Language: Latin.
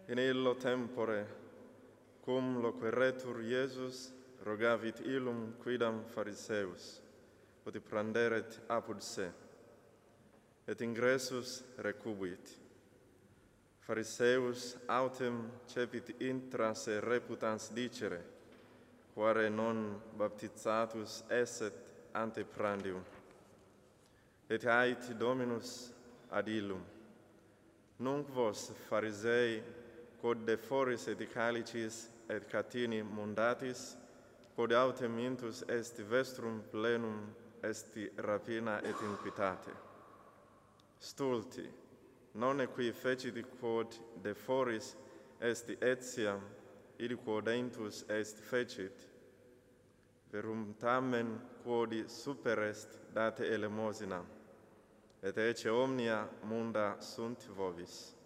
in illo tempore, cum loqueretur Iesus, rogavit illum quidam Phariseus, ut pranderet apud se, et ingressus recubuit. Phariseus autem cepit intra se reputans dicere, quare non baptizatus esset ante prandium. Et ait Dominus ad illum: Nunc vos, Pharisei, quod de foris et calicis et catini mundatis, quod autem intus est vestrum plenum esti rapina et iniquitate. Stulti, non qui fecit quod de foris est etiam, id quod intus est fecit, verum tamen quod super est date elemosinam, et ecce omnia munda sunt vobis.